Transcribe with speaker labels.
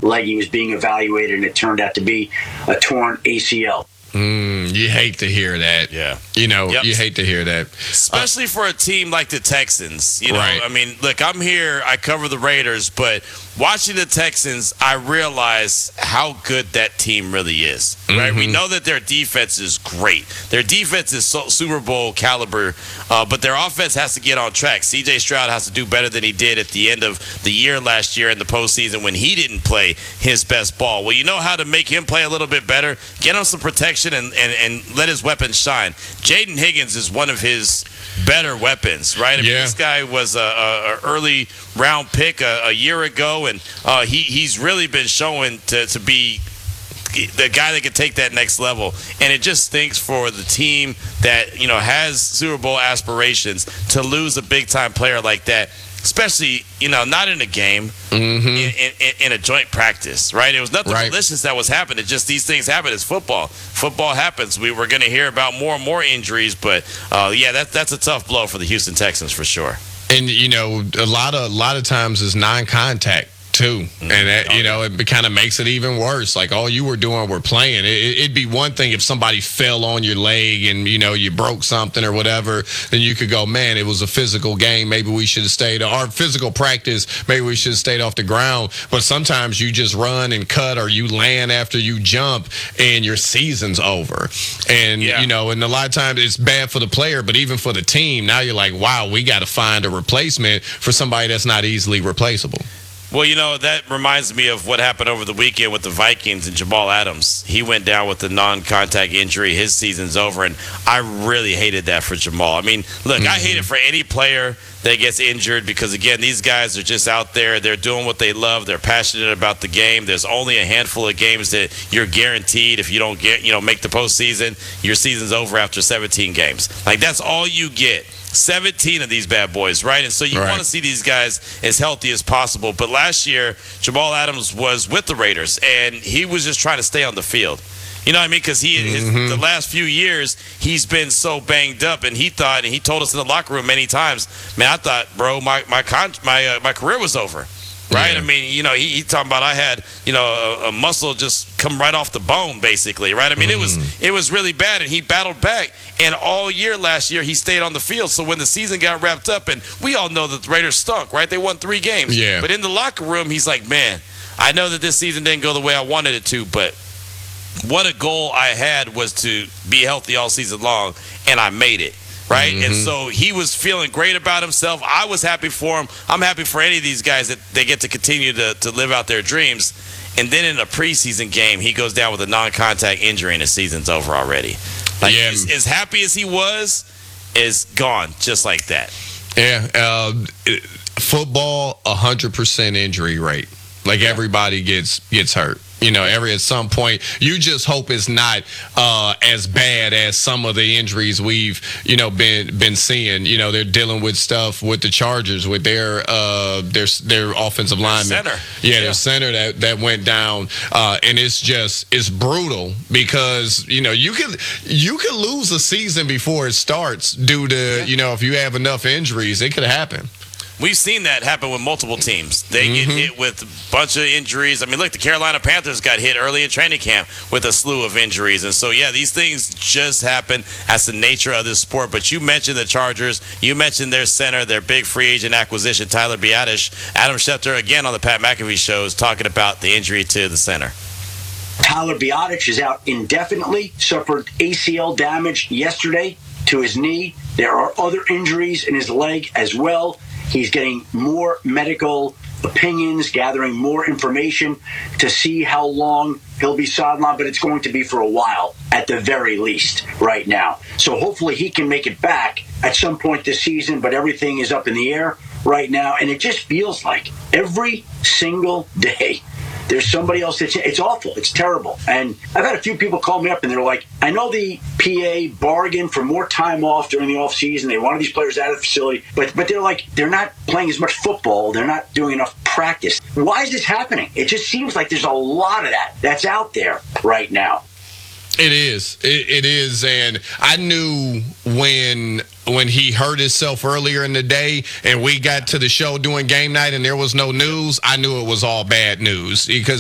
Speaker 1: leg he was being evaluated, and it turned out to be a torn ACL.
Speaker 2: You hate to hear that.
Speaker 3: Yeah.
Speaker 2: You hate to hear that.
Speaker 3: Especially for a team like the Texans.
Speaker 2: Right.
Speaker 3: I mean, look, I'm here, I cover the Raiders, but watching the Texans, I realize how good that team really is. Right? We know that their defense is great. Their defense is Super Bowl caliber, but their offense has to get on track. C.J. Stroud has to do better than he did at the end of the year last year in the postseason when he didn't play his best ball. Well, you know how to make him play a little bit better? Get him some protection and let his weapons shine. Jaden Higgins is one of his better weapons, right? I mean, this guy was a early round pick a year ago, and he's really been showing to be the guy that can take that next level. And it just stinks for the team that has Super Bowl aspirations to lose a big time player like that. Especially, not in a game, in a joint practice, right? It was nothing malicious that was happening. It's just these things happen. It's football. Football happens. We were going to hear about more and more injuries, but that's a tough blow for the Houston Texans for sure.
Speaker 2: And a lot of times it's non-contact too, and that, it kind of makes it even worse. Like all you were doing were playing. It'd be one thing if somebody fell on your leg and you broke something or whatever, then you could go, man, it was a physical game, maybe we should have stayed, or physical practice, maybe we should have stayed off the ground. But sometimes you just run and cut, or you land after you jump and your season's over. And and a lot of times it's bad for the player, but even for the team, now you're like, wow, we got to find a replacement for somebody that's not easily replaceable.
Speaker 3: Well, that reminds me of what happened over the weekend with the Vikings and Jamal Adams. He went down with a non-contact injury. His season's over, and I really hated that for Jamal. I mean, look, I hate it for any player that gets injured because, again, these guys are just out there. They're doing what they love. They're passionate about the game. There's only a handful of games that you're guaranteed if you don't make the postseason, your season's over after 17 games. Like, that's all you get. 17 of these bad boys, right? And so you want to see these guys as healthy as possible. But last year, Jamal Adams was with the Raiders, and he was just trying to stay on the field. You know what I mean? Because the last few years, he's been so banged up, and he thought, and he told us in the locker room many times, man, I thought, bro, my career was over. Right?
Speaker 2: Yeah.
Speaker 3: I mean, he talking about I had, a muscle just come right off the bone, basically, right? I mean, it was really bad, and he battled back. And all year last year, he stayed on the field. So when the season got wrapped up, and we all know that the Raiders stunk, right? They won 3 games.
Speaker 2: Yeah.
Speaker 3: But in the locker room, he's like, man, I know that this season didn't go the way I wanted it to, but what a goal I had was to be healthy all season long, and I made it. Right? And so he was feeling great about himself. I was happy for him. I'm happy for any of these guys that they get to continue to live out their dreams. And then in a preseason game, he goes down with a non-contact injury and his season's over already. Like, as happy as he was, is gone just like that.
Speaker 2: Yeah. Football, 100% injury rate. Like everybody gets hurt. At some point, you just hope it's not as bad as some of the injuries we've, been seeing. They're dealing with stuff with the Chargers with their offensive lineman. Their center that went down, and it's brutal because you could lose a season before it starts due to if you have enough injuries, it could happen.
Speaker 3: We've seen that happen with multiple teams. They get hit with a bunch of injuries. I mean, look, the Carolina Panthers got hit early in training camp with a slew of injuries. And so, these things just happen. That's the nature of this sport. But you mentioned the Chargers. You mentioned their center, their big free agent acquisition, Tyler Biadasz. Adam Schefter, again, on the Pat McAfee show, is talking about the injury to the center.
Speaker 1: Tyler Biadasz is out indefinitely, suffered ACL damage yesterday to his knee. There are other injuries in his leg as well. He's getting more medical opinions, gathering more information to see how long he'll be sidelined, but it's going to be for a while at the very least right now. So hopefully he can make it back at some point this season, but everything is up in the air right now, and it just feels like every single day there's somebody else it's awful. It's terrible. And I've had a few people call me up and they're like, I know the PA bargained for more time off during the off season. They wanted these players out of the facility, but they're like, they're not playing as much football. They're not doing enough practice. Why is this happening? It just seems like there's a lot of that's out there right now.
Speaker 2: It is. It is. And I knew when he hurt himself earlier in the day and we got to the show doing game night and there was no news, I knew it was all bad news because